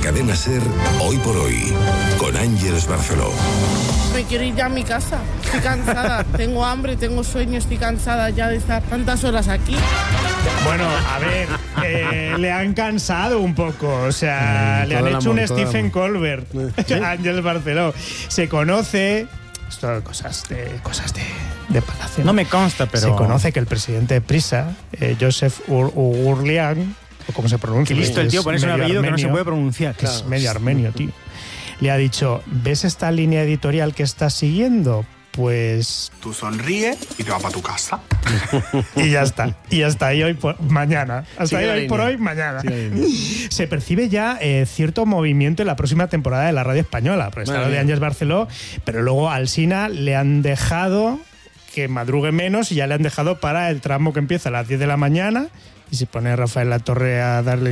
Cadena SER, Hoy por Hoy, con Ángeles Barceló. Me quiero ir ya a mi casa, estoy cansada, tengo hambre, tengo sueño, estoy cansada ya de estar tantas horas aquí. Bueno, a ver, le han cansado un poco, o sea, le han hecho un Stephen Colbert a Ángeles Barceló. Se conoce, esto de cosas de palacio. No me consta, pero... Se conoce que el presidente de Prisa, Joseph Ugurlian, o como se pronuncia. Qué listo el tío, ponerse un apellido que no se puede pronunciar. Claro, es medio armenio, tío. Le ha dicho, ¿ves esta línea editorial que estás siguiendo? Pues... Tú sonríe y te vas para tu casa. Y ya está. Y hasta ahí hoy por mañana. Hasta ahí hoy por hoy, mañana. Se percibe ya cierto movimiento en la próxima temporada de la radio española. Porque está lo de Ángeles Barceló, pero luego al Sina le han dejado que madrugue menos y ya le han dejado para el tramo que empieza a las 10 de la mañana y se pone Rafael Latorre a darle